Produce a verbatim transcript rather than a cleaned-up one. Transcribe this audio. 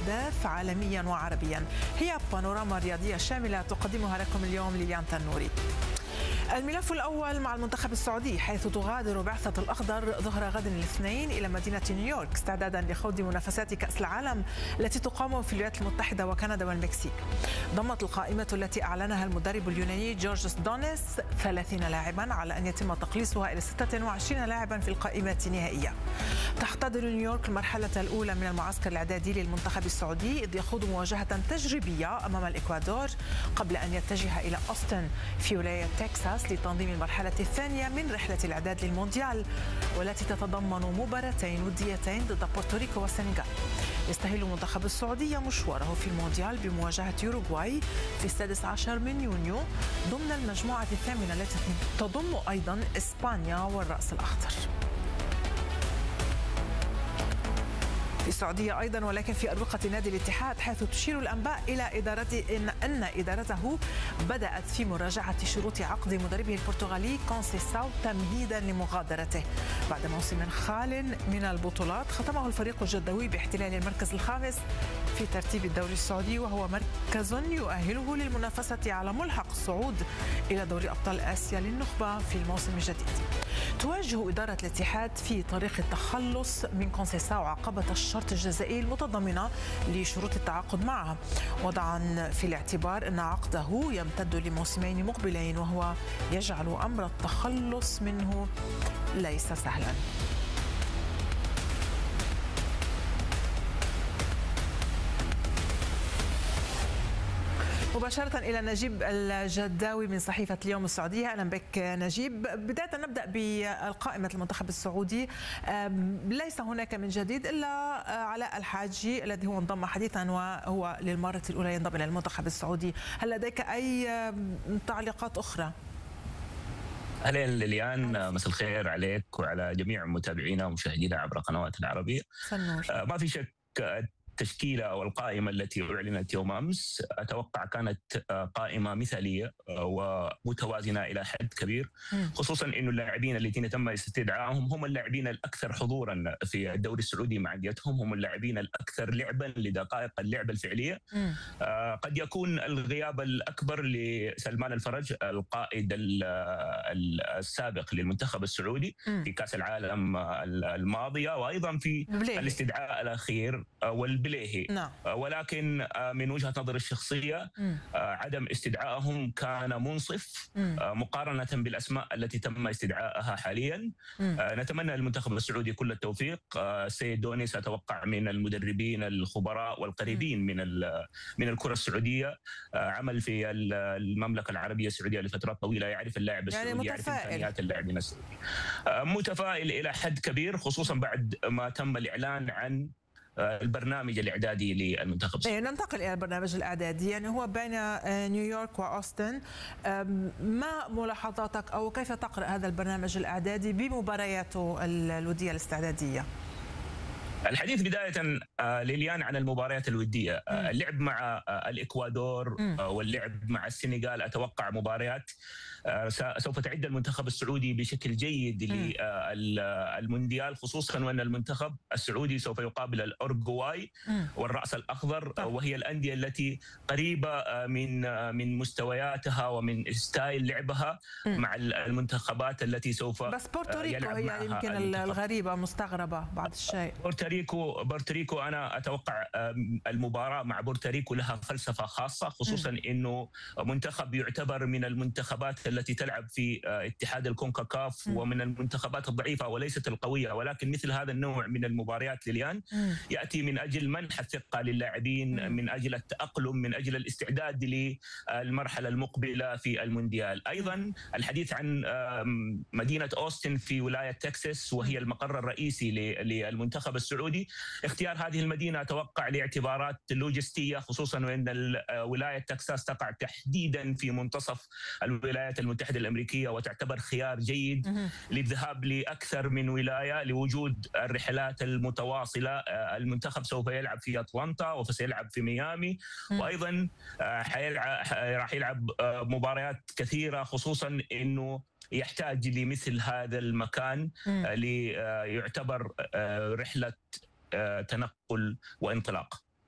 الأحداث عالميا وعربيا. هي بانوراما رياضية شاملة تقدمها لكم اليوم ليليان تنوري. الملف الأول مع المنتخب السعودي، حيث تغادر بعثة الأخضر ظهر غد الاثنين إلى مدينة نيويورك استعدادا لخوض منافسات كأس العالم التي تقام في الولايات المتحدة وكندا والمكسيك. ضمت القائمة التي أعلنها المدرب اليوناني جورجوس دونيس ثلاثين لاعبا، على أن يتم تقليصها إلى ستة وعشرين لاعبا في القائمة النهائية. تحتضن نيويورك المرحلة الأولى من المعسكر الإعدادي للمنتخب السعودي، إذ يخوض مواجهة تجريبية أمام الإكوادور قبل أن يتجه إلى أوستن في ولاية تكساس لتنظيم المرحلة الثانية من رحلة الإعداد للمونديال، والتي تتضمن مباراتين وديتين ضد بورتوريكو والسنغال. يستهل المنتخب السعودي مشواره في المونديال بمواجهة يوروغواي في السادس عشر من يونيو ضمن المجموعة الثامنة التي تضم أيضا إسبانيا والرأس الأخضر. في السعودية أيضا، ولكن في أروقة نادي الاتحاد، حيث تشير الأنباء إلى إدارته إن, أن إدارته بدأت في مراجعة شروط عقد مدربه البرتغالي كونسيساو تمهيدا لمغادرته بعد موسم خال من البطولات ختمه الفريق الجدوي باحتلال المركز الخامس في ترتيب الدوري السعودي، وهو مركز يؤهله للمنافسة على ملحق الصعود إلى دوري أبطال آسيا للنخبة في الموسم الجديد. تواجه إدارة الاتحاد في طريق التخلص من كونسيساو عقبة الشرط الجزائي المتضمنة لشروط التعاقد معه، وضعا في الاعتبار أن عقده يمتد لموسمين مقبلين، وهو يجعل أمر التخلص منه ليس سهلا. مباشرة إلى نجيب الجداوي من صحيفة اليوم السعودية. أهلا بك نجيب. بداية نبدأ بقائمة المنتخب السعودي. ليس هناك من جديد إلا علاء الحاجي الذي هو انضم حديثا وهو للمرة الأولى ينضم إلى المنتخب السعودي. هل لديك أي تعليقات أخرى؟ أهلا ليليان، مساء الخير عليك وعلى جميع متابعينا ومشاهدينا عبر قنوات العربية. ما في شك التشكيلة أو القائمة التي أعلنت يوم أمس أتوقع كانت قائمة مثالية ومتوازنة إلى حد كبير، خصوصا أن اللاعبين الذين تم استدعائهم هم اللاعبين الأكثر حضورا في الدوري السعودي مع أنديتهم، هم اللاعبين الأكثر لعبا لدقائق اللعب الفعلية. قد يكون الغياب الأكبر لسلمان الفرج القائد السابق للمنتخب السعودي في كأس العالم الماضية، وأيضا في الاستدعاء الأخير والبليهي. نعم. ولكن من وجهة نظر الشخصية عدم استدعائهم كان منصف مقارنة بالأسماء التي تم استدعائها حاليا. نتمنى للمنتخب السعودي كل التوفيق. السيد دونيس أتوقع من المدربين الخبراء والقريبين من من الكرة السعودية، عمل في المملكة العربية السعودية لفترات طويلة، يعرف اللاعب السعودي، يعني يعرف إمكانيات اللاعبين السعودي. متفائل إلى حد كبير، خصوصا بعد ما تم الإعلان عن البرنامج الإعدادي للمنتخب السعودي. ننتقل إلى البرنامج الإعدادي، يعني هو بين نيويورك وأوستن. ما ملاحظاتك أو كيف تقرأ هذا البرنامج الإعدادي بمبارياته الودية الاستعدادية؟ الحديث بداية ليليان عن المباريات الودية، اللعب مع الإكوادور واللعب مع السنغال أتوقع مباريات سوف تعد المنتخب السعودي بشكل جيد للمونديال، خصوصا وأن المنتخب السعودي سوف يقابل الأورجواي والرأس الأخضر، وهي الأندية التي قريبة من من مستوياتها ومن ستايل لعبها مع المنتخبات التي سوف بس بورتوريكو هي يمكن الغريبة مستغربة بعض الشيء. بورتوريكو بورتوريكو أنا أتوقع المباراة مع بورتوريكو لها فلسفة خاصة، خصوصا أنه منتخب يعتبر من المنتخبات التي تلعب في اتحاد الكونكاكاف ومن المنتخبات الضعيفة وليست القوية، ولكن مثل هذا النوع من المباريات لليان يأتي من أجل منح الثقة للاعبين، من أجل التأقلم، من أجل الاستعداد للمرحلة المقبلة في المونديال. أيضا الحديث عن مدينة أوستن في ولاية تكساس، وهي المقر الرئيسي للمنتخب السعودي. اختيار هذه المدينة أتوقع لاعتبارات لوجستية، خصوصا وأن ولاية تكساس تقع تحديدا في منتصف الولايات المتحدة الأمريكية، وتعتبر خيار جيد للذهاب لأكثر من ولاية لوجود الرحلات المتواصلة. المنتخب سوف يلعب في أتلانتا وسيلعب في ميامي، وأيضا راح يلعب مباريات كثيرة، خصوصا أنه يحتاج لمثل هذا المكان ليعتبر رحلة تنقل وانطلاق.